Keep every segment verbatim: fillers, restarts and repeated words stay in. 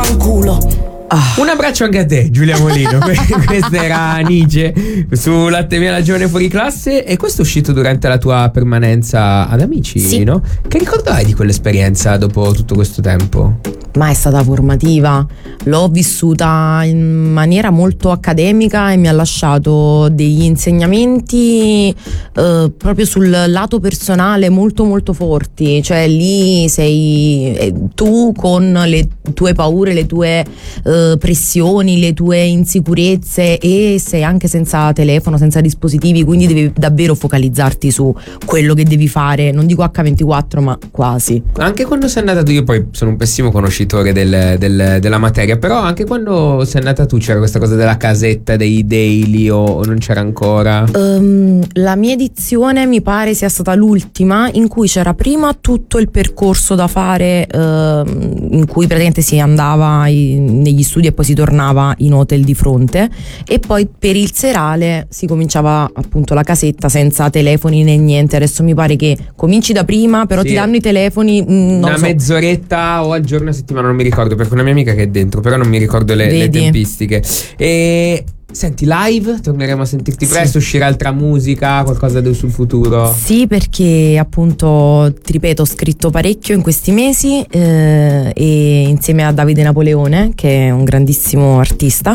fanculo. Ah. Un abbraccio anche a te, Giulia Molino. Questa era Nice su Latte Mia, la giovane fuori classe. E questo è uscito durante la tua permanenza ad Amici, sì. no? Che ricordo hai di quell'esperienza dopo tutto questo tempo? Ma è stata formativa, l'ho vissuta in maniera molto accademica e mi ha lasciato degli insegnamenti eh, proprio sul lato personale molto molto forti. Cioè lì sei eh, tu con le tue paure, le tue eh, pressioni, le tue insicurezze, e sei anche senza telefono, senza dispositivi, quindi devi davvero focalizzarti su quello che devi fare, non dico acca ventiquattro ma quasi. Anche quando sei andata tu, io poi sono un pessimo conoscitore del, del, della materia, però anche quando sei andata tu c'era questa cosa della casetta, dei daily, o, o non c'era ancora? Um, la mia edizione mi pare sia stata l'ultima in cui c'era prima tutto il percorso da fare, uh, in cui praticamente si andava in, negli studi e poi si tornava in hotel di fronte, e poi per il serale si cominciava appunto la casetta senza telefoni né niente. Adesso mi pare che cominci da prima, però sì, ti danno i telefoni, mh, non una so, mezz'oretta o al giorno a settimana, non mi ricordo, perché una mia amica che è dentro, però non mi ricordo le, le tempistiche. E senti, live torneremo a sentirti presto, sì. Uscirà altra musica, qualcosa sul futuro? Sì, perché appunto, ti ripeto, ho scritto parecchio in questi mesi, eh, e insieme a Davide Napoleone, che è un grandissimo artista,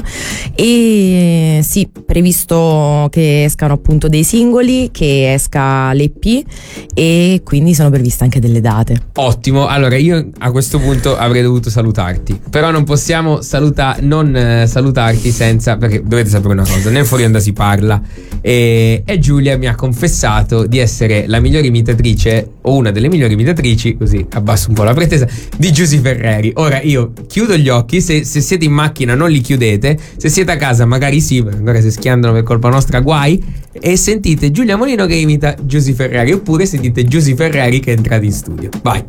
e sì, previsto che escano appunto dei singoli, che esca l'E P, e quindi sono previste anche delle date. Ottimo, allora io a questo punto avrei dovuto salutarti, però non possiamo saluta- non eh, salutarti senza, perché dovete sapere una cosa, nel Fuori Onda si parla, e, e Giulia mi ha confessato di essere la migliore imitatrice, o una delle migliori imitatrici, così abbasso un po' la pretesa, di Giusy Ferreri. Ora io chiudo gli occhi, se, se siete in macchina non li chiudete, se siete a casa magari sì, magari se schiantano per colpa nostra guai, e sentite Giulia Molino che imita Giusy Ferreri, oppure sentite Giusy Ferreri che è entrata in studio. Vai.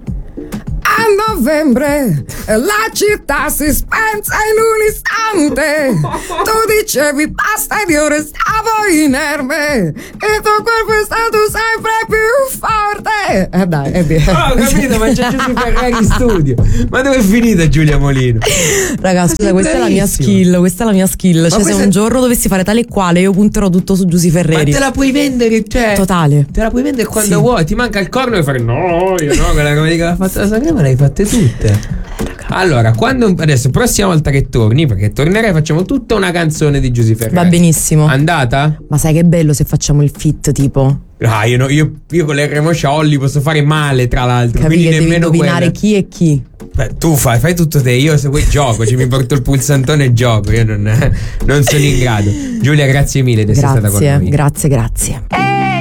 A novembre la città si spense in un istante. Tu dicevi basta ed io restavo inerme, e tu quel stato sempre più forte. Eh dai, è vero. Oh, ho capito, ma c'è Giusy Ferreri in studio. Ma dove è finita Giulia Molino? Raga, scusa, questa è la mia skill, questa è la mia skill. Ma cioè se un giorno dovessi fare tale e quale, io punterò tutto su Giusy Ferreri. Ma te la puoi vendere, cioè totale. Te la puoi vendere quando sì. vuoi. Ti manca il corno e fare no, io no, quella come dico l'ha fatta la Sanremo, l'hai fatte tutte. Allora, quando adesso prossima volta che torni, perché tornerai, facciamo tutta una canzone di Giusy Ferreri. Va benissimo. Andata? Ma sai che bello se facciamo il feat tipo? Ah, io, no, io, io con le Remoscia Olli posso fare male, tra l'altro. Capì, quindi che devi nemmeno indovinare quella. Chi è chi. Beh, tu fai, fai tutto te, io se vuoi gioco, ci mi porto il pulsantone e gioco, io non, non sono in grado. Giulia, grazie mille di essere grazie, stata con noi. Grazie, grazie.